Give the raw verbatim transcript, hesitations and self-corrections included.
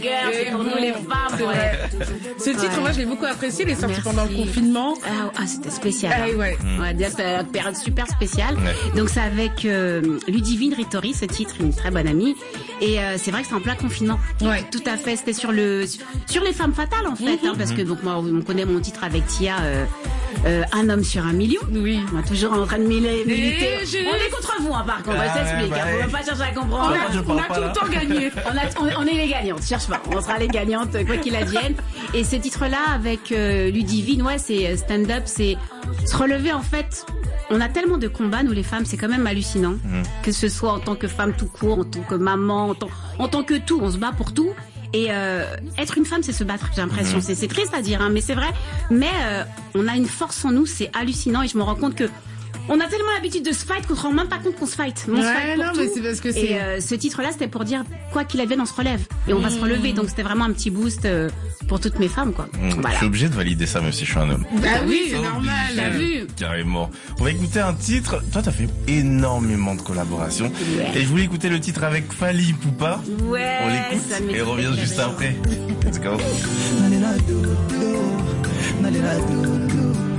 cœur, c'est pour nous les femmes. Ouais. Ce titre, Ouais. moi, je l'ai beaucoup apprécié. Il est sorti Merci. pendant le confinement. Ah, ah, c'était spécial. Ah, hein. ouais. On va dire que c'était une période super spéciale. Ouais. Donc c'est avec euh, Ludivine Rittori, ce titre, une très bonne amie. Et euh, c'est vrai que c'est en plein confinement. Ouais. Tout à fait. C'était sur le sur les femmes fatales en fait, hein, parce que donc moi on connaît mon titre avec Tia. Euh, euh, un homme sur un million. Oui. On est toujours en train de militer. militer. je- On est contre vous, hein, par contre. Ah je t'explique. ouais, Hein, bah faut ouais. même pas chercher à On comprendre. a, je on parle a pas, tout là. le temps gagné. On, a, on, on est les gagnantes, cherche pas. On sera les gagnantes, quoi qu'il advienne. Et ce titre-là, avec euh, Ludivine, ouais, c'est euh, stand-up, c'est se relever en fait. On a tellement de combats, nous les femmes, c'est quand même hallucinant. Mmh. Que ce soit en tant que femme tout court, en tant que maman, en tant, en tant que tout, on se bat pour tout. Et euh, être une femme, c'est se battre, j'ai l'impression. Mmh. C'est, c'est triste à dire, hein, mais c'est vrai. Mais euh, on a une force en nous, c'est hallucinant. Et je me rends compte que on a tellement l'habitude de se fight qu'on se rend même pas compte qu'on se fight. Mais on se Ouais, fight pour non, tout. mais c'est parce que c'est- Et euh, ce titre-là, c'était pour dire quoi qu'il advienne, on se relève et on va se relever. Donc c'était vraiment un petit boost euh, pour toutes mes femmes, quoi. Mmh, Voilà. Je suis obligé de valider ça même si je suis un homme. Ah oui, c'est Obligé. normal. T'as vu? Carrément. On va écouter un titre. Toi, t'as fait énormément de collaborations. Ouais. Et je voulais écouter le titre avec Fally Ipupa. Ouais. On l'écoute ça m'est et fait revient juste plaisir. après. Let's go. Nalela dodo, nalela dodo.